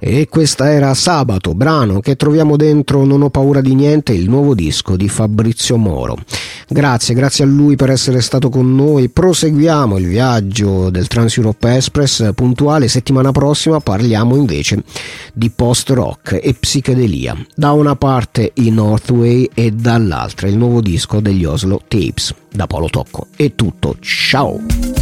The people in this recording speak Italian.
E questa era Sabato, brano che troviamo dentro Non ho paura di niente, il nuovo disco di Fabrizio Moro. Grazie a lui per essere stato con noi. Proseguiamo il viaggio del Trans Europe Express puntuale. Settimana prossima parliamo invece di post-rock e psichedelia. Da una parte i Northway e dall'altra il nuovo disco degli Oslo Tapes. Da Paolo Tocco è tutto, ciao!